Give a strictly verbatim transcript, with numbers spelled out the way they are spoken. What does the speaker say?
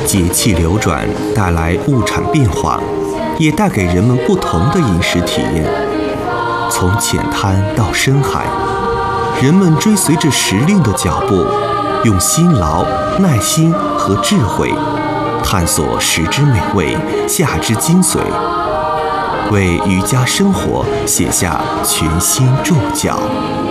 节气流转带来物产变化，也带给人们不同的饮食体验。从浅滩到深海，人们追随着时令的脚步，用辛劳、耐心和智慧，探索食之美味，夏之精髓，为渔家生活写下全新注脚。